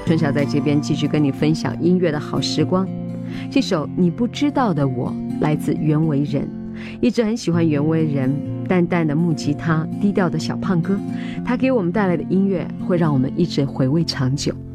春晓在这边继续跟你分享音乐的好时光。这首你不知道的我来自袁惟仁，一直很喜欢袁惟仁淡淡的木吉他，低调的小胖哥，他给我们带来的音乐会让我们一直回味长久。